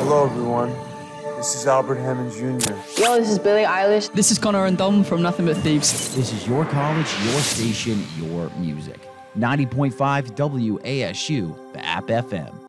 Hello, everyone. This is Albert Hammond Jr. Yo, this is Billie Eilish. This is Connor and Dom from Nothing But Thieves. This is your college, your station, your music. 90.5 WASU, the App FM.